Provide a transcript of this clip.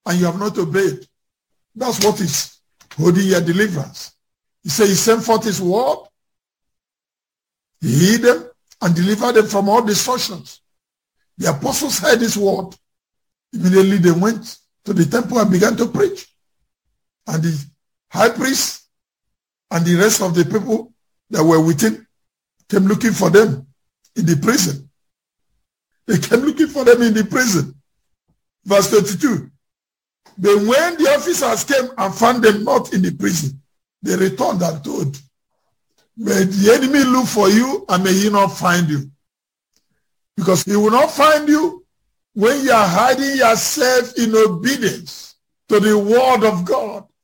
and you have not obeyed. That's what is holding your deliverance. He said he sent forth his word, he healed them and delivered them from all destructions. The apostles heard his word. Immediately they went to the temple and began to preach. And the high priest and the rest of the people that were with him came looking for them in the prison. They came looking for them in the prison. Verse 22. But when the officers came and found them not in the prison, they returned and told, may the enemy look for you and may he not find you. Because he will not find you when you are hiding yourself in obedience to the word of God.